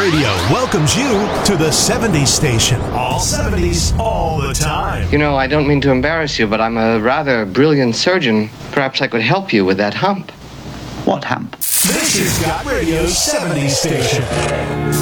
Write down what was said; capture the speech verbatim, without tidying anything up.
Radio welcomes you to the seventies station. All seventies, all the time. You know, I don't mean to embarrass you, but I'm a rather brilliant surgeon. Perhaps I could help you with that hump. What hump? This is Got Radio's seventies station.